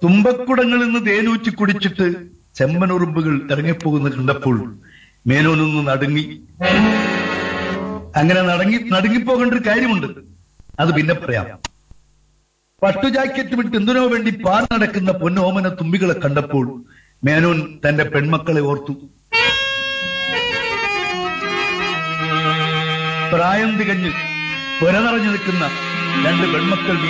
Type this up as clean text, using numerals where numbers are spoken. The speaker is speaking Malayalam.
തുമ്പക്കുടങ്ങളിൽ നിന്ന് തേനൂറ്റി കുടിച്ചിട്ട് ചെമ്മനുറുമ്പുകൾ ഇറങ്ങിപ്പോകുന്നത് കണ്ടപ്പോൾ മേനോനൊന്ന് നടുങ്ങി. അങ്ങനെ നടുങ്ങിപ്പോകേണ്ട ഒരു കാര്യമുണ്ട്, അത് പിന്നെ പറയാം. പട്ടുജാക്കറ്റ് വിട്ട് എന്തിനോ വേണ്ടി പാർ നടക്കുന്ന പൊന്നോമന തുമ്പികളെ കണ്ടപ്പോൾ മേനോൻ തന്റെ പെൺമക്കളെ ഓർത്തു. പ്രായം തികഞ്ഞ് പുര നിറഞ്ഞു നിൽക്കുന്ന രണ്ട് പെൺമക്കൾ